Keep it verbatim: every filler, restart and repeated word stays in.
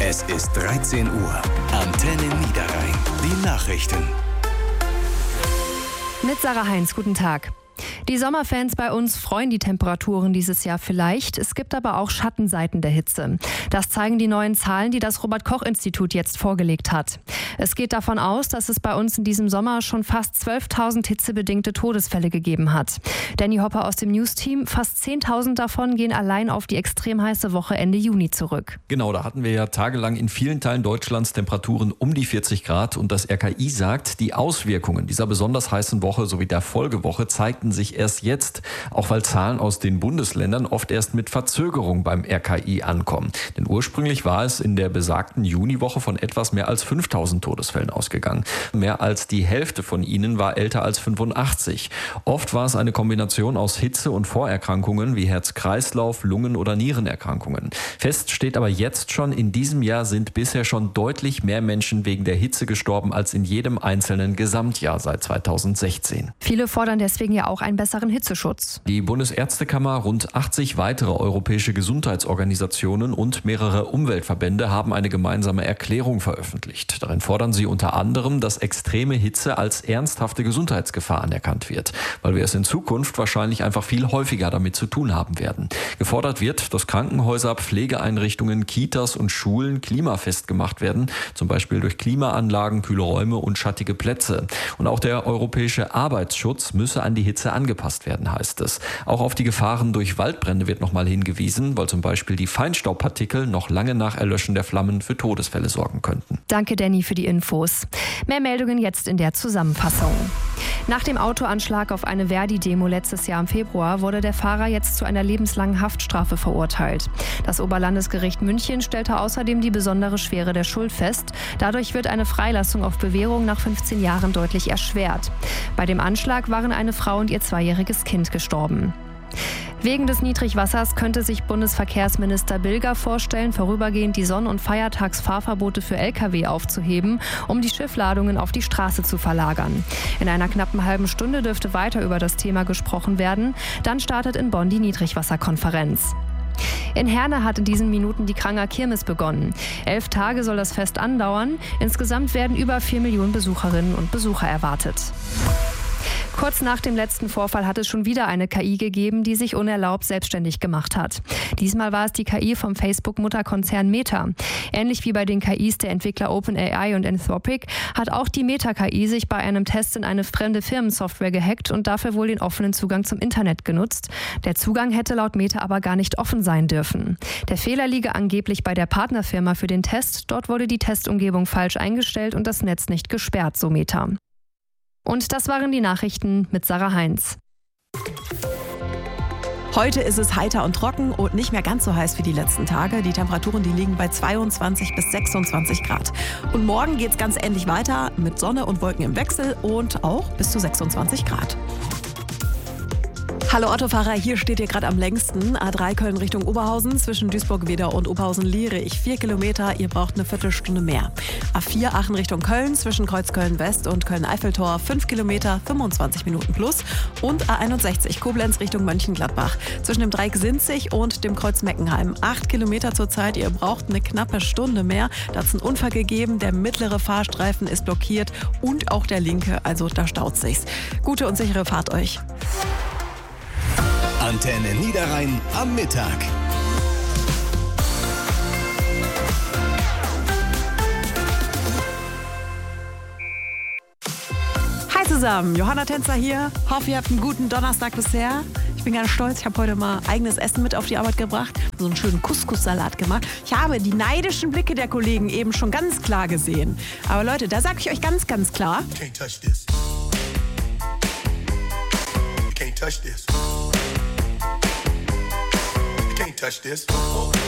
Es ist dreizehn Uhr. Antenne Niederrhein. Die Nachrichten. Mit Sarah Heinz, guten Tag. Die Sommerfans bei uns freuen die Temperaturen dieses Jahr vielleicht. Es gibt aber auch Schattenseiten der Hitze. Das zeigen die neuen Zahlen, die das Robert-Koch-Institut jetzt vorgelegt hat. Es geht davon aus, dass es bei uns in diesem Sommer schon fast zwölftausend hitzebedingte Todesfälle gegeben hat. Danny Hopper aus dem News-Team, fast zehntausend davon gehen allein auf die extrem heiße Woche Ende Juni zurück. Genau, da hatten wir ja tagelang in vielen Teilen Deutschlands Temperaturen um die vierzig Grad. Und das R K I sagt, die Auswirkungen dieser besonders heißen Woche sowie der Folgewoche zeigten sich erst jetzt, auch weil Zahlen aus den Bundesländern oft erst mit Verzögerung beim R K I ankommen. Denn ursprünglich war es in der besagten Juniwoche von etwas mehr als fünftausend Todesfällen ausgegangen. Mehr als die Hälfte von ihnen war älter als fünfundachtzig. Oft war es eine Kombination aus Hitze- und Vorerkrankungen wie Herz-Kreislauf-, Lungen- oder Nierenerkrankungen. Fest steht aber jetzt schon, in diesem Jahr sind bisher schon deutlich mehr Menschen wegen der Hitze gestorben als in jedem einzelnen Gesamtjahr seit zweitausendsechzehn. Viele fordern deswegen ja auch einen besseren Hitzeschutz. Die Bundesärztekammer, rund achtzig weitere europäische Gesundheitsorganisationen und mehrere Umweltverbände haben eine gemeinsame Erklärung veröffentlicht. Darin fordern sie unter anderem, dass extreme Hitze als ernsthafte Gesundheitsgefahr anerkannt wird, weil wir es in Zukunft wahrscheinlich einfach viel häufiger damit zu tun haben werden. Gefordert wird, dass Krankenhäuser, Pflegeeinrichtungen, Kitas und Schulen klimafest gemacht werden, zum Beispiel durch Klimaanlagen, kühle Räume und schattige Plätze. Und auch der europäische Arbeitsschutz müsse an die Hitze angepasst werden, heißt es. Auch auf die Gefahren durch Waldbrände wird nochmal hingewiesen, weil zum Beispiel die Feinstaubpartikel noch lange nach Erlöschen der Flammen für Todesfälle sorgen könnten. Danke, Danny, für die Infos. Mehr Meldungen jetzt in der Zusammenfassung. Nach dem Autoanschlag auf eine Verdi-Demo letztes Jahr im Februar wurde der Fahrer jetzt zu einer lebenslangen Haftstrafe verurteilt. Das Oberlandesgericht München stellte außerdem die besondere Schwere der Schuld fest. Dadurch wird eine Freilassung auf Bewährung nach fünfzehn Jahren deutlich erschwert. Bei dem Anschlag waren eine Frau und ihr zweijähriges Kind gestorben. Wegen des Niedrigwassers könnte sich Bundesverkehrsminister Bilger vorstellen, vorübergehend die Sonn- und Feiertagsfahrverbote für L K W aufzuheben, um die Schiffladungen auf die Straße zu verlagern. In einer knappen halben Stunde dürfte weiter über das Thema gesprochen werden. Dann startet in Bonn die Niedrigwasserkonferenz. In Herne hat in diesen Minuten die Kranger Kirmes begonnen. Elf Tage soll das Fest andauern. Insgesamt werden über vier Millionen Besucherinnen und Besucher erwartet. Kurz nach dem letzten Vorfall hat es schon wieder eine K I gegeben, die sich unerlaubt selbstständig gemacht hat. Diesmal war es die K I vom Facebook-Mutterkonzern Meta. Ähnlich wie bei den K Is der Entwickler OpenAI und Anthropic hat auch die Meta-K I sich bei einem Test in eine fremde Firmensoftware gehackt und dafür wohl den offenen Zugang zum Internet genutzt. Der Zugang hätte laut Meta aber gar nicht offen sein dürfen. Der Fehler liege angeblich bei der Partnerfirma für den Test. Dort wurde die Testumgebung falsch eingestellt und das Netz nicht gesperrt, so Meta. Und das waren die Nachrichten mit Sarah Heinz. Heute ist es heiter und trocken und nicht mehr ganz so heiß wie die letzten Tage. Die Temperaturen, die liegen bei zweiundzwanzig bis sechsundzwanzig Grad. Und morgen geht es ganz ähnlich weiter mit Sonne und Wolken im Wechsel und auch bis zu sechsundzwanzig Grad. Hallo Autofahrer, hier steht ihr gerade am längsten. A drei Köln Richtung Oberhausen, zwischen Duisburg-Wedau und Oberhausen-Lierich. Vier Kilometer, ihr braucht eine Viertelstunde mehr. A vier Aachen Richtung Köln, zwischen Kreuzköln-West und Köln-Eiffeltor. Fünf Kilometer, fünfundzwanzig Minuten plus. Und A einundsechzig Koblenz Richtung Mönchengladbach, zwischen dem Dreieck Sinzig und dem Kreuz Meckenheim. Acht Kilometer zurzeit, ihr braucht eine knappe Stunde mehr. Da hat es einen Unfall gegeben, der mittlere Fahrstreifen ist blockiert und auch der linke, also da staut sich's. Gute und sichere Fahrt euch. Antenne Niederrhein am Mittag. Hi zusammen, Johanna Tänzer hier. Hoffe, ihr habt einen guten Donnerstag bisher. Ich bin ganz stolz, ich habe heute mal eigenes Essen mit auf die Arbeit gebracht. So einen schönen Couscous-Salat gemacht. Ich habe die neidischen Blicke der Kollegen eben schon ganz klar gesehen. Aber Leute, da sage ich euch ganz, ganz klar. You can't touch this. You can't touch this. You can't touch this.